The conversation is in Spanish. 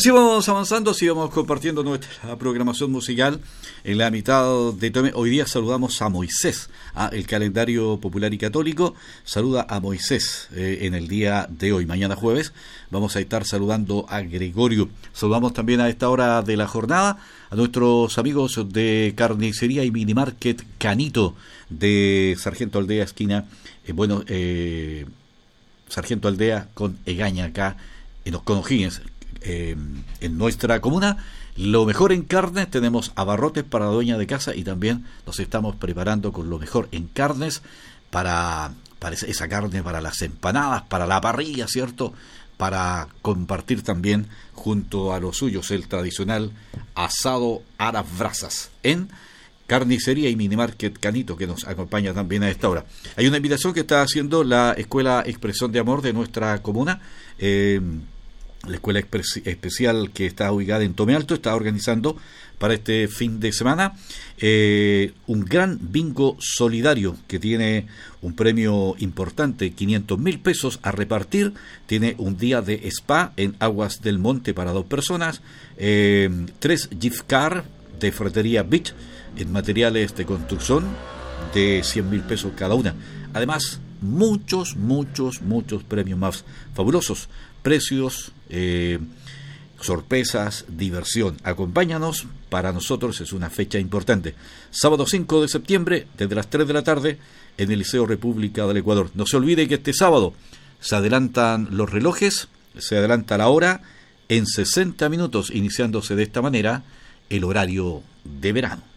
Así vamos avanzando, así vamos compartiendo nuestra programación musical. En la mitad de hoy día saludamos a Moisés, el calendario popular y católico saluda a Moisés en el día de hoy. Mañana jueves vamos a estar saludando a Gregorio. Saludamos también a esta hora de la jornada a nuestros amigos de Carnicería y Minimarket Canito de Sargento Aldea, esquina, Sargento Aldea con Egaña, acá en Los Conojines. En nuestra comuna, lo mejor en carnes, tenemos abarrotes para la dueña de casa y también nos estamos preparando con lo mejor en carnes para esa carne, para las empanadas, para la parrilla, ¿cierto? Para compartir también junto a los suyos el tradicional asado a las brasas en Carnicería y Minimarket Canito, que nos acompaña también a esta hora. Hay una invitación que está haciendo la Escuela Expresión de Amor de nuestra comuna. La escuela especial que está ubicada en Tome Alto está organizando para este fin de semana un gran bingo solidario que tiene un premio importante, 500,000 pesos a repartir. Tiene un día de spa en Aguas del Monte para 2 personas, 3 gift card de Ferretería Beach en materiales de construcción de 100,000 pesos cada una. Además, muchos premios más fabulosos, precios, sorpresas, diversión. Acompáñanos, para nosotros es una fecha importante. Sábado 5 de septiembre, desde las 3 de la tarde, en el Liceo República del Ecuador. No se olvide que este sábado se adelantan los relojes, se adelanta la hora en 60 minutos, iniciándose de esta manera el horario de verano.